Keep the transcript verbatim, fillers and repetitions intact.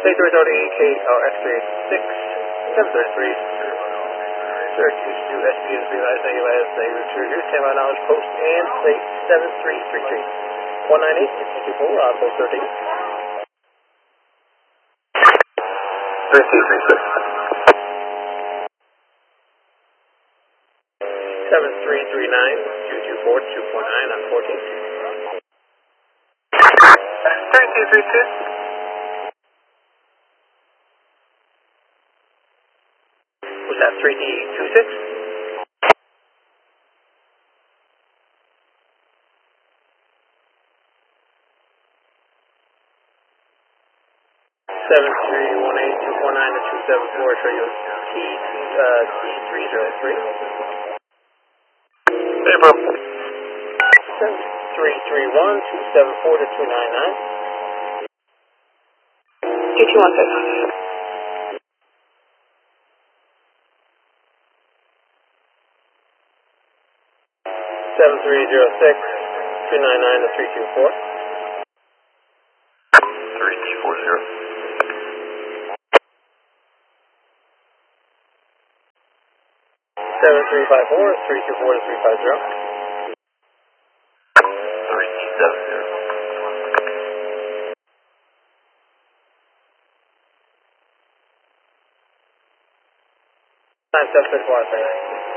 Victor Authority, K L X-ray six, seven thirty-three, Syracuse to S B is realized, negative as they return here, ten mile knowledge post and plate seven three three three. one nine eight, six two four, on post thirteen. three two three six. seven three three nine, two two four, two four nine on fourteen. three two three two. Was that three D two six? seven three one eight two four nine to two seven four, radio T three zero three. Hey, bro. seven three three one two seven four to two nine nine. two two one six. seven three zero six two nine nine to three two four. three two four zero. seven three five four three two four to three five zero. three two seven zero. nine seven six one.